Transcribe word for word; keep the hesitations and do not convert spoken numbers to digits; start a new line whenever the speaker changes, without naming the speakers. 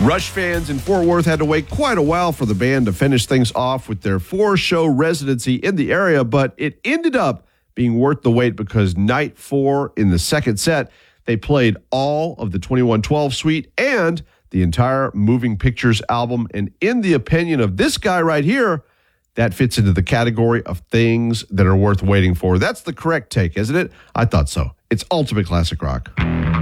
Rush fans in Fort Worth had to wait quite a while for the band to finish things off with their four-show residency in the area, but it ended up being worth the wait because night four in the second set, they played all of the twenty-one twelve suite and the entire Moving Pictures album. And in the opinion of this guy right here, that fits into the category of things that are worth waiting for. That's the correct take, isn't it? I thought so. It's Ultimate Classic Rock.